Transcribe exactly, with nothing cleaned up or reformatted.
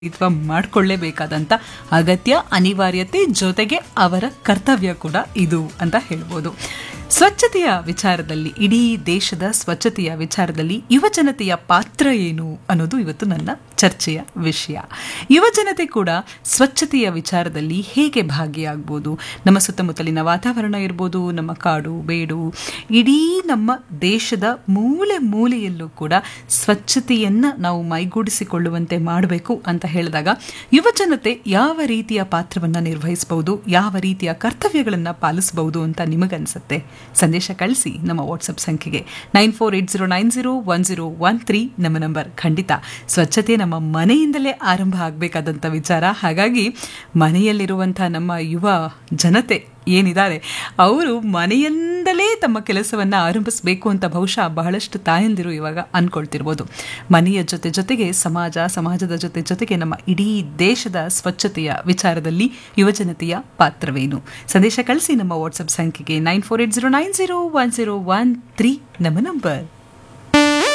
ಅಥವಾ ಮಾಡಿಕೊಳ್ಳೇಬೇಕಾದಂಥ ಅಗತ್ಯ ಅನಿವಾರ್ಯತೆ ಜೊತೆಗೆ ಅವರ ಕರ್ತವ್ಯ ಕೂಡ ಇದು ಅಂತ ಹೇಳ್ಬೋದು. ಸ್ವಚ್ಛತೆಯ ವಿಚಾರದಲ್ಲಿ ಇಡೀ ದೇಶದ ಸ್ವಚ್ಛತೆಯ ವಿಚಾರದಲ್ಲಿ ಯುವಜನತೆಯ ಪಾತ್ರ ಏನು ಅನ್ನೋದು ಇವತ್ತು ನನ್ನ ಚರ್ಚೆಯ ವಿಷಯ. ಯುವಜನತೆ ಕೂಡ ಸ್ವಚ್ಛತೆಯ ವಿಚಾರದಲ್ಲಿ ಹೇಗೆ ಭಾಗಿಯಾಗ್ಬೋದು, ನಮ್ಮ ಸುತ್ತಮುತ್ತಲಿನ ವಾತಾವರಣ ಇರ್ಬೋದು, ನಮ್ಮ ಕಾಡು ಬೇಡು, ಇಡೀ ನಮ್ಮ ದೇಶದ ಮೂಲೆ ಮೂಲೆಯಲ್ಲೂ ಕೂಡ ಸ್ವಚ್ಛತೆಯನ್ನು ನಾವು ಮೈಗೂಡಿಸಿಕೊಳ್ಳುವಂತೆ ಮಾಡಬೇಕು ಅಂತ ಹೇಳಿದಾಗ ಯುವಜನತೆ ಯಾವ ರೀತಿಯ ಪಾತ್ರವನ್ನು ನಿರ್ವಹಿಸಬಹುದು, ಯಾವ ರೀತಿಯ ಕರ್ತವ್ಯಗಳನ್ನು ಪಾಲಿಸಬಹುದು ಅಂತ ನಿಮಗನ್ಸುತ್ತೆ? ಸಂದೇಶ ಕಳಿಸಿ ನಮ್ಮ ವಾಟ್ಸಪ್ ಸಂಖ್ಯೆಗೆ nine four eight zero nine zero one zero one three ನಮ್ಮ ನಂಬರ್. ಖಂಡಿತ ಸ್ವಚ್ಛತೆ ನಮ್ಮ ಮನೆಯಿಂದಲೇ ಆರಂಭ ಆಗಬೇಕಾದಂಥ ವಿಚಾರ. ಹಾಗಾಗಿ ಮನೆಯಲ್ಲಿರುವಂಥ ನಮ್ಮ ಯುವ ಜನತೆ ಏನಿದ್ದಾರೆ ಅವರು ಮನೆಯಿಂದಲೇ ತಮ್ಮ ಕೆಲಸವನ್ನು ಆರಂಭಿಸಬೇಕು ಅಂತ ಬಹುಶಃ ಬಹಳಷ್ಟು ತಾಯಂದಿರು ಇವಾಗ ಅನ್ಕೊಳ್ತಿರ್ಬೋದು. ಮನೆಯ ಜೊತೆ ಜೊತೆಗೆ ಸಮಾಜ, ಸಮಾಜದ ಜೊತೆ ಜೊತೆಗೆ ನಮ್ಮ ಇಡೀ ದೇಶದ ಸ್ವಚ್ಛತೆಯ ವಿಚಾರದಲ್ಲಿ ಯುವಜನತೆಯ ಪಾತ್ರವೇನು? ಸಂದೇಶ ಕಳಿಸಿ ನಮ್ಮ ವಾಟ್ಸಪ್ ಸಂಖ್ಯೆಗೆ nine four eight zero nine zero one zero one three ನಮ್ಮ ನಂಬರ್.